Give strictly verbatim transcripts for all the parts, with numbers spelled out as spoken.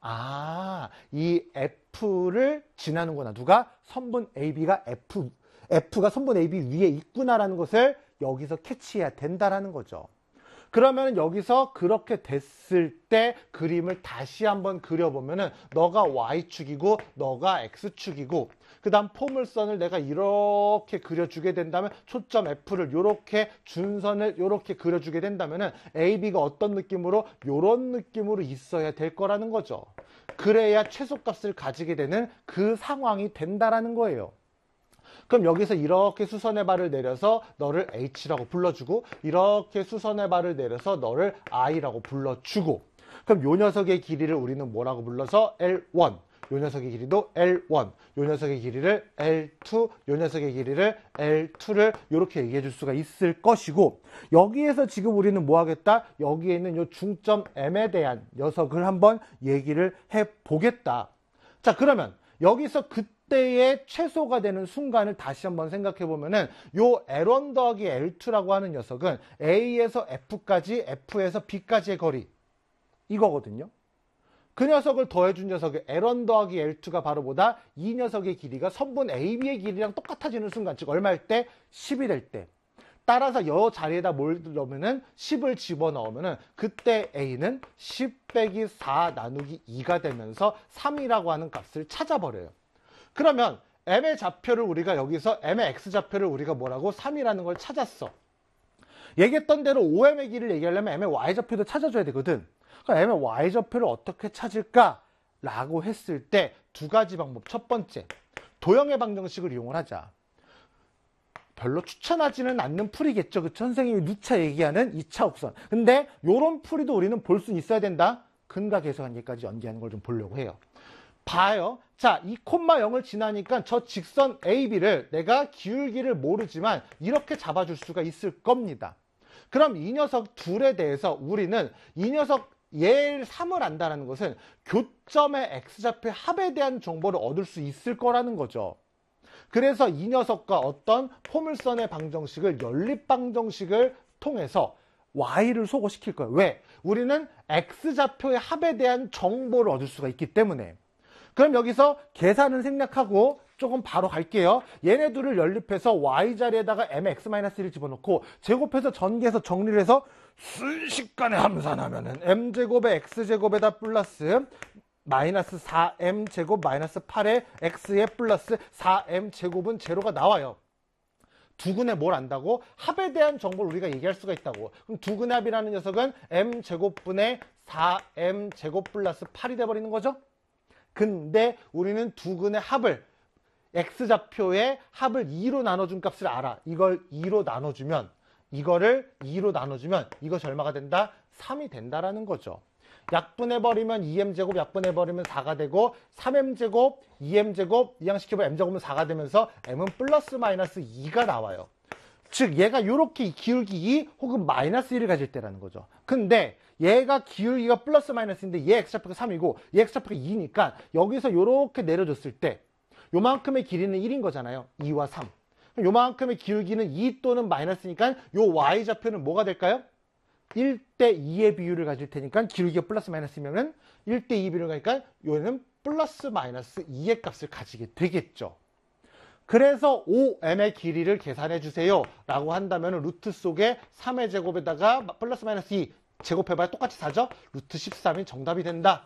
아, 이 F를 지나는구나. 누가? 선분 에이비가 F, F가 선분 에이비 위에 있구나라는 것을 여기서 캐치해야 된다라는 거죠. 그러면 여기서 그렇게 됐을 때 그림을 다시 한번 그려보면은 너가 Y축이고 너가 X축이고 그 다음 포물선을 내가 이렇게 그려주게 된다면 초점 F를 이렇게 준선을 이렇게 그려주게 된다면은 에이비가 어떤 느낌으로? 이런 느낌으로 있어야 될 거라는 거죠. 그래야 최소값을 가지게 되는 그 상황이 된다라는 거예요. 그럼 여기서 이렇게 수선의 발을 내려서 너를 H라고 불러주고 이렇게 수선의 발을 내려서 너를 I라고 불러주고 그럼 요 녀석의 길이를 우리는 뭐라고 불러서 엘 원, 요 녀석의 길이도 엘 원, 요 녀석의 길이를 엘 투, 요 녀석의 길이를 엘 투를 이렇게 얘기해 줄 수가 있을 것이고 여기에서 지금 우리는 뭐 하겠다? 여기에 있는 요 중점 M에 대한 녀석을 한번 얘기를 해 보겠다. 자, 그러면 여기서 그 때의 최소가 되는 순간을 다시 한번 생각해 보면은 요 엘 원 더하기 엘 투라고 하는 녀석은 A에서 F까지, F에서 B까지의 거리 이거거든요. 그 녀석을 더해준 녀석의 엘 원 더하기 엘 투가 바로 보다 이 녀석의 길이가 선분 에이비의 길이랑 똑같아지는 순간, 즉 얼마일 때? 십이 될 때. 따라서 이 자리에다 뭘 넣으면은 십을 집어넣으면은 그때 A는 십 빼기 사 나누기 이가 되면서 삼이라고 하는 값을 찾아버려요. 그러면 M의 좌표를 우리가 여기서 M의 X좌표를 우리가 뭐라고? 삼이라는 걸 찾았어. 얘기했던 대로 오 엠의 길이를 얘기하려면 M의 Y좌표도 찾아줘야 되거든. 그럼 M의 Y좌표를 어떻게 찾을까? 라고 했을 때 두 가지 방법. 첫 번째, 도형의 방정식을 이용을 하자. 별로 추천하지는 않는 풀이겠죠. 그 선생님이 누차 얘기하는 이 차 곡선. 근데 요런 풀이도 우리는 볼 수 있어야 된다. 근과 계수관계까지 연기하는 걸 좀 보려고 해요. 봐요. 자, 이 콤마 영을 지나니까 저 직선 에이비를 내가 기울기를 모르지만 이렇게 잡아줄 수가 있을 겁니다. 그럼 이 녀석 둘에 대해서 우리는 이 녀석 얘 삼을 안다는 것은 교점의 X좌표의 합에 대한 정보를 얻을 수 있을 거라는 거죠. 그래서 이 녀석과 어떤 포물선의 방정식을 연립방정식을 통해서 Y를 소거시킬 거예요. 왜? 우리는 X좌표의 합에 대한 정보를 얻을 수가 있기 때문에. 그럼 여기서 계산을 생략하고 조금 바로 갈게요. 얘네 둘을 연립해서 Y 자리에다가 mx-일을 집어넣고 제곱해서 전개해서 정리를 해서 순식간에 함산하면은 m제곱에 x제곱에다 플러스 마이너스 사 엠 제곱 마이너스 팔에 x에 플러스 사 엠 제곱은 제로가 나와요. 두근의 뭘 안다고? 합에 대한 정보를 우리가 얘기할 수가 있다고. 그럼 두근의 합이라는 녀석은 m제곱분의 사 엠 제곱 플러스 팔이 돼버리는 거죠. 근데 우리는 두근의 합을 X좌표의 합을 이로 나눠준 값을 알아. 이걸 이로 나눠주면 이거를 이로 나눠주면 이것이 얼마가 된다? 삼이 된다라는 거죠. 약분해버리면 이 엠 제곱, 약분해버리면 사가 되고 삼 엠 제곱, 이 엠 제곱, 이항시켜보면 m제곱은 사가 되면서 m은 플러스 마이너스 이가 나와요. 즉 얘가 이렇게 기울기 이 혹은 마이너스 일을 가질 때라는 거죠. 근데 얘가 기울기가 플러스 마이너스인데 얘 X좌표가 삼이고 얘 X좌표가 이니까 여기서 이렇게 내려줬을 때 요만큼의 길이는 일인 거잖아요. 이와 삼. 요만큼의 기울기는 이 또는 마이너스니까 요 Y좌표는 뭐가 될까요? 일 대 이의 비율을 가질 테니까 기울기가 플러스 마이너스면은 일 대 이 비율을 가니까 요는 플러스 마이너스 이의 값을 가지게 되겠죠. 그래서 오 엠의 길이를 계산해 주세요 라고 한다면 루트 속에 삼의 제곱에다가 플러스 마이너스 이 제곱해봐야 똑같이 사죠? 루트 십삼이 정답이 된다.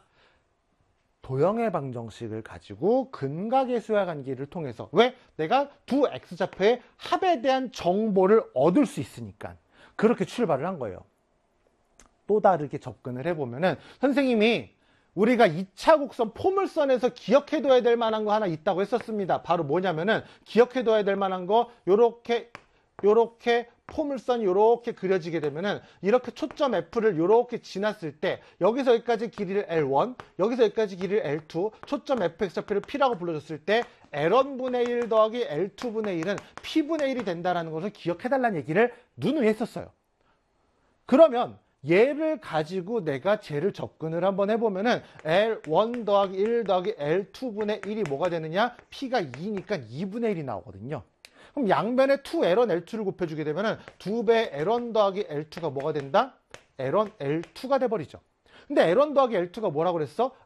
도형의 방정식을 가지고 근과 계수와 관계를 통해서 왜? 내가 두 X좌표의 합에 대한 정보를 얻을 수 있으니까 그렇게 출발을 한 거예요. 또 다르게 접근을 해보면은 선생님이 우리가 이 차 곡선 포물선에서 기억해둬야 될 만한 거 하나 있다고 했었습니다. 바로 뭐냐면은 기억해둬야 될 만한 거 요렇게 요렇게 포물선이 요렇게 그려지게 되면은 이렇게 초점 F를 요렇게 지났을 때 여기서 여기까지 길이를 엘 원, 여기서 여기까지 길이를 엘 투, 초점 Fx좌표를 P라고 불러줬을 때 엘 원분의 일 더하기 엘 투분의 일은 P분의 일이 된다는 것을 기억해달라는 얘기를 누누이 했었어요. 그러면 얘를 가지고 내가 쟤를 접근을 한번 해보면은 엘 원 더하기 일 더하기 엘 투분의 일이 뭐가 되느냐? P가 이니까 이분의 일이 나오거든요. 그럼 양변에 투 엘 원 엘 투를 곱해주게 되면은 두 배 엘 원 더하기 엘 투가 뭐가 된다? 엘 원 엘 투가 돼버리죠. 근데 엘 원 더하기 엘 투가 뭐라고 그랬어?